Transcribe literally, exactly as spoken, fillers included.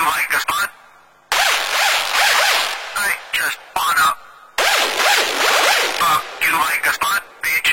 like a spot? I just wanna fuck you like a spot.